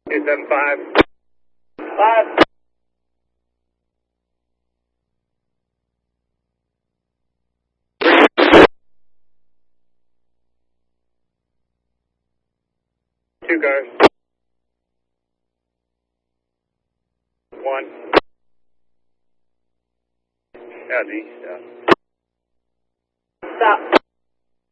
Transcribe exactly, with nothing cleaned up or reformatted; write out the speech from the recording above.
two seven five. Five. Two cars. One. Howdy. Yeah. Stop.